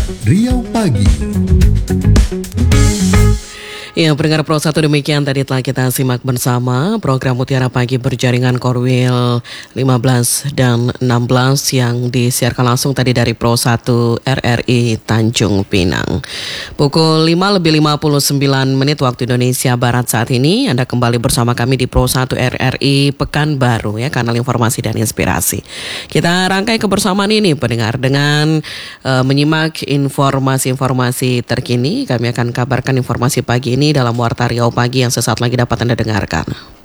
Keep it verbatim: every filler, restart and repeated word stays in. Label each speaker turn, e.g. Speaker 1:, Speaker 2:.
Speaker 1: Riau Pagi.
Speaker 2: Ya, pendengar Pro satu, demikian tadi telah kita simak bersama program Mutiara Pagi berjaringan Korwil lima belas dan enam belas yang disiarkan langsung tadi dari Pro satu R R I Tanjung Pinang. Pukul lima lebih lima puluh sembilan menit waktu Indonesia Barat saat ini. Anda kembali bersama kami di Pro satu R R I Pekanbaru, ya, kanal informasi dan inspirasi. Kita rangkai kebersamaan ini pendengar dengan uh, menyimak informasi-informasi terkini. Kami akan kabarkan informasi pagi ini dalam Warta Riau Pagi yang sesaat lagi dapat Anda dengarkan.